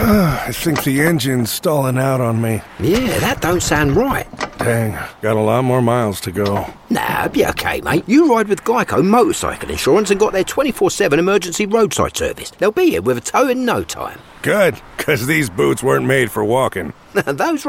I think the engine's stalling out on me. Yeah, that don't sound right. Dang, got a lot more miles to go. Nah, be okay, mate. You ride with Geico Motorcycle Insurance and got their 24/7 emergency roadside service. They'll be here with a tow in no time. Good, 'cause these boots weren't made for walking. Those